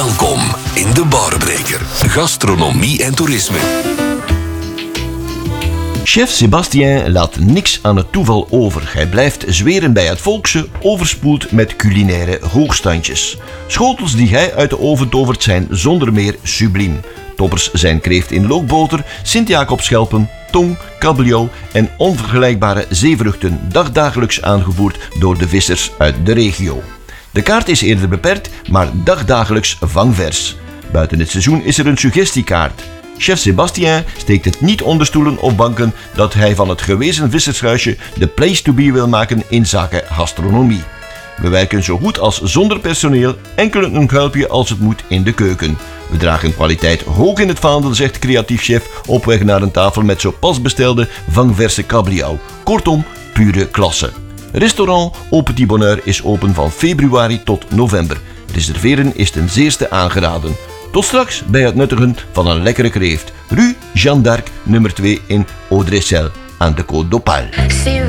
Welkom in de Barbreker. Gastronomie en toerisme. Chef Sébastien laat niks aan het toeval over. Hij blijft zweren bij het volkse, overspoeld met culinaire hoogstandjes. Schotels die hij uit de oven tovert zijn zonder meer subliem. Toppers zijn kreeft in lookboter, Sint-Jacobsschelpen, tong, kabeljauw en onvergelijkbare zeevruchten, dagdagelijks aangevoerd door de vissers uit de regio. De kaart is eerder beperkt, maar dagdagelijks vangvers. Buiten het seizoen is er een suggestiekaart. Chef Sébastien steekt het niet onder stoelen of banken dat hij van het gewezen vissershuisje de place to be wil maken in zaken gastronomie. We werken zo goed als zonder personeel, enkel een kuilpje als het moet in de keuken. We dragen kwaliteit hoog in het vaandel, zegt creatief chef op weg naar een tafel met zo pas bestelde vangverse kabeljauw. Kortom, pure klasse. Restaurant Au Petit Bonheur is open van februari tot november. Reserveren is ten zeerste aangeraden. Tot straks bij het nuttigen van een lekkere kreeft. Rue Jeanne d'Arc, nummer 2 in Audressel aan de Côte d'Opale.